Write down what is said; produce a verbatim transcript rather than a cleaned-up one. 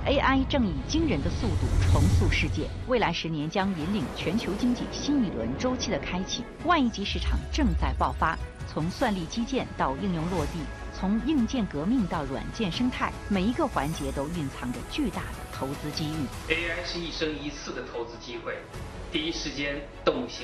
A I 正以惊人的速度重塑世界，未来十年将引领全球经济新一轮周期的开启。万亿级市场正在爆发，从算力基建到应用落地，从硬件革命到软件生态，每一个环节都蕴藏着巨大的投资机遇。 A I 是一生一次的投资机会，第一时间动行。